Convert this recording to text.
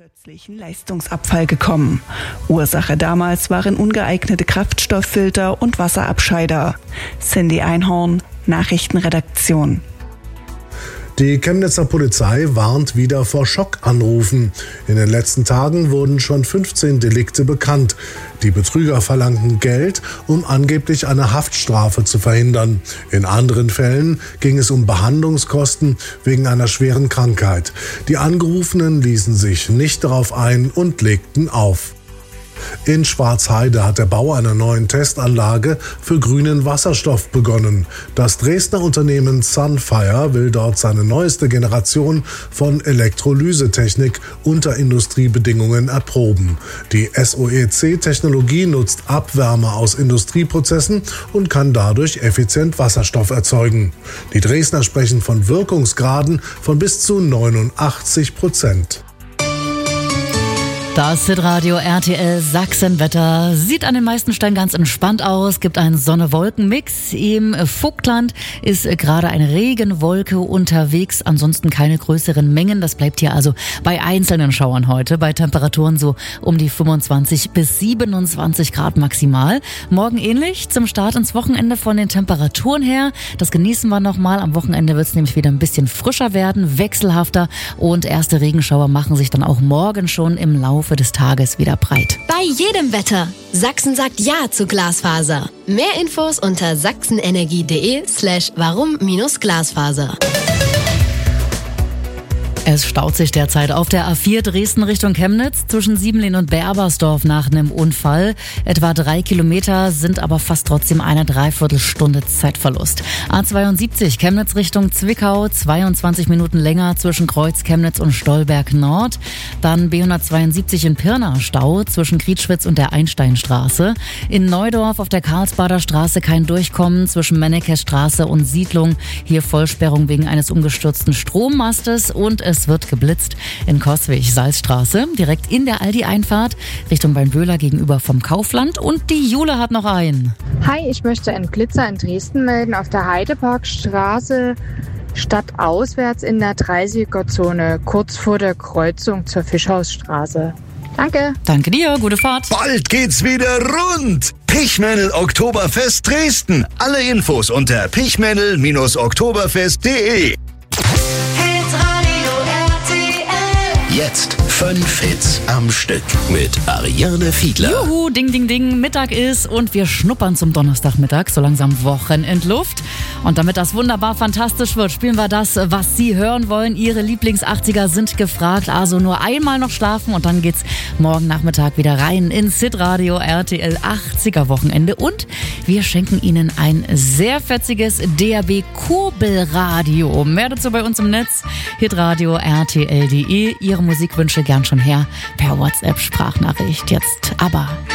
plötzlichen Leistungsabfall gekommen. Ursache damals waren ungeeignete Kraftstofffilter und Wasserabscheider. Cindy Einhorn, Nachrichtenredaktion. Die Chemnitzer Polizei warnt wieder vor Schockanrufen. In den letzten Tagen wurden schon 15 Delikte bekannt. Die Betrüger verlangten Geld, um angeblich eine Haftstrafe zu verhindern. In anderen Fällen ging es um Behandlungskosten wegen einer schweren Krankheit. Die Angerufenen ließen sich nicht darauf ein und legten auf. In Schwarzheide hat der Bau einer neuen Testanlage für grünen Wasserstoff begonnen. Das Dresdner Unternehmen Sunfire will dort seine neueste Generation von Elektrolysetechnik unter Industriebedingungen erproben. Die SOEC-Technologie nutzt Abwärme aus Industrieprozessen und kann dadurch effizient Wasserstoff erzeugen. Die Dresdner sprechen von Wirkungsgraden von bis zu 89%. Das Hitradio RTL Sachsenwetter sieht an den meisten Stellen ganz entspannt aus, gibt einen Sonne-Wolken-Mix. Im Vogtland ist gerade eine Regenwolke unterwegs, ansonsten keine größeren Mengen. Das bleibt hier also bei einzelnen Schauern heute, bei Temperaturen so um die 25 bis 27 Grad maximal. Morgen ähnlich, zum Start ins Wochenende von den Temperaturen her. Das genießen wir nochmal. Am Wochenende wird es nämlich wieder ein bisschen frischer werden, wechselhafter und erste Regenschauer machen sich dann auch morgen schon im Laufe des Tages wieder breit. Bei jedem Wetter. Sachsen sagt Ja zu Glasfaser. Mehr Infos unter sachsenenergie.de/warum-Glasfaser. Es staut sich derzeit auf der A4 Dresden Richtung Chemnitz zwischen Siebenlehn und Berbersdorf nach einem Unfall. Etwa 3 Kilometer sind aber fast trotzdem eine Dreiviertelstunde Zeitverlust. A72 Chemnitz Richtung Zwickau, 22 Minuten länger zwischen Kreuz Chemnitz und Stolberg Nord. Dann B172 in Pirna Stau zwischen Griedschwitz und der Einsteinstraße. In Neudorf auf der Karlsbader Straße kein Durchkommen zwischen Mennekes Straße und Siedlung. Hier Vollsperrung wegen eines umgestürzten Strommastes und es wird geblitzt in Coswig-Salzstraße, direkt in der Aldi-Einfahrt, Richtung Weinböhler gegenüber vom Kaufland. Und die Jule hat noch einen. Hi, ich möchte einen Blitzer in Dresden melden auf der Heideparkstraße, stadtauswärts in der 30er-Zone, kurz vor der Kreuzung zur Fischhausstraße. Danke. Danke dir, gute Fahrt. Bald geht's wieder rund. Pichmännel Oktoberfest Dresden. Alle Infos unter pichmännel-oktoberfest.de. Jetzt 5 Hits am Stück mit Ariane Fiedler. Juhu, ding, ding, ding, Mittag ist und wir schnuppern zum Donnerstagmittag, so langsam Wochenendluft. Und damit das wunderbar fantastisch wird, spielen wir das, was Sie hören wollen. Ihre Lieblings-80er sind gefragt, also nur einmal noch schlafen und dann geht's morgen Nachmittag wieder rein ins Hitradio RTL 80er Wochenende. Und wir schenken Ihnen ein sehr fetziges DAB Kurbelradio. Mehr dazu bei uns im Netz, hitradio RTL.de. Ihre Musikwünsche gern schon her per WhatsApp-Sprachnachricht. Jetzt aber